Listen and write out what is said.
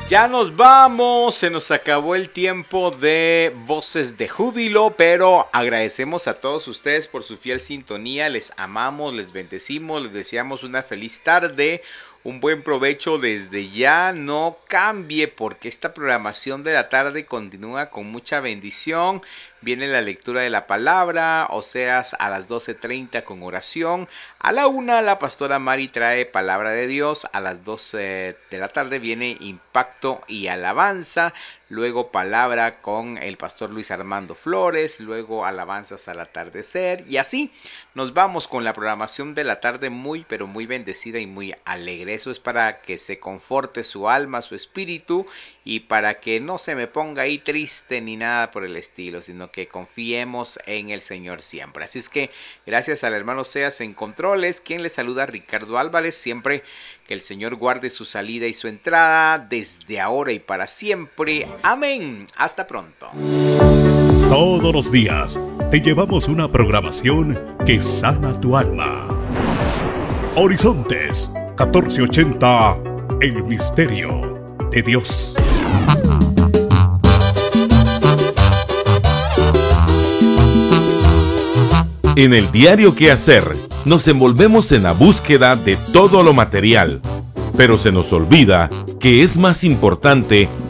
Ya nos vamos, se nos acabó el tiempo de Voces de Júbilo, pero agradecemos a todos ustedes por su fiel sintonía, les amamos, les bendecimos, les deseamos una feliz tarde, un buen provecho desde ya, no cambie porque esta programación de la tarde continúa con mucha bendición. Viene la lectura de la palabra, Oseas a las 12:30 con oración. A la 1 la pastora Mari trae palabra de Dios. A las 12 de la tarde viene impacto y alabanza. Luego palabra con el pastor Luis Armando Flores. Luego alabanzas al atardecer. Y así nos vamos con la programación de la tarde muy pero muy bendecida y muy alegre. Eso es para que se conforte su alma, su espíritu. Y para que no se me ponga ahí triste ni nada por el estilo, sino que confiemos en el Señor siempre. Así es que gracias al hermano Seas en controles, quien le saluda Ricardo Álvarez. Siempre que el Señor guarde su salida y su entrada desde ahora y para siempre. Amén. Hasta pronto. Todos los días te llevamos una programación que sana tu alma. Horizontes 1480, el misterio de Dios. En el diario Que Hacer, nos envolvemos en la búsqueda de todo lo material, pero se nos olvida que es más importante